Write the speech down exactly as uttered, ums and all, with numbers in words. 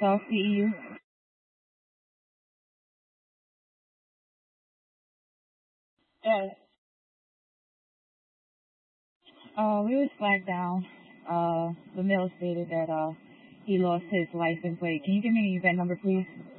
South C E U. Yes. Uh, we was flagged down. Uh, the male stated that uh he lost his license plate. Can you give me that number, please?